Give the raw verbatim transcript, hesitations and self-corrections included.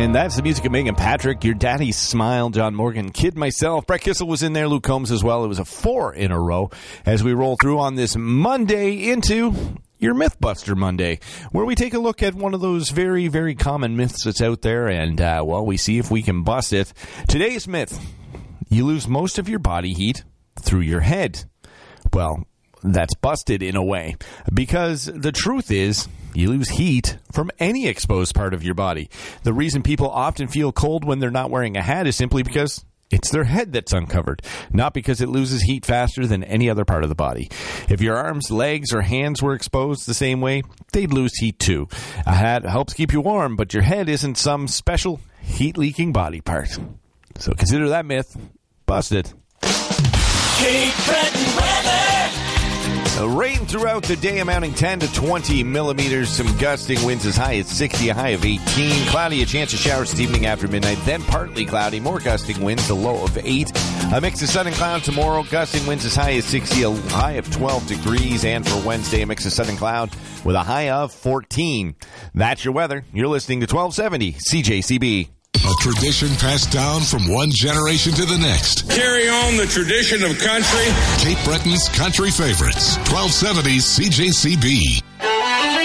And that's the music of Megan Patrick, Your Daddy Smile, John Morgan, Kid myself. Brett Kissel was in there, Luke Combs as well. It was a four in a row as we roll through on this Monday into your Mythbuster Monday, where we take a look at one of those very, very common myths that's out there, and, uh, well, we see if we can bust it. Today's myth: you lose most of your body heat through your head. Well, that's busted in a way, because the truth is you lose heat from any exposed part of your body. The reason people often feel cold when they're not wearing a hat is simply because it's their head that's uncovered, not because it loses heat faster than any other part of the body. If your arms, legs, or hands were exposed the same way, they'd lose heat too. A hat helps keep you warm, but your head isn't some special heat-leaking body part. So consider that myth busted. Cape Breton weather. Rain throughout the day amounting ten to twenty millimeters. Some gusting winds as high as sixty, a high of eighteen. Cloudy, a chance of showers this evening after midnight. Then partly cloudy, more gusting winds, a low of eight. A mix of sun and cloud tomorrow. Gusting winds as high as sixty, a high of twelve degrees. And for Wednesday, a mix of sun and cloud with a high of fourteen. That's your weather. You're listening to twelve seventy C J C B. A tradition passed down from one generation to the next. Carry on the tradition of country. Cape Breton's country favorites. twelve seventy C J C B.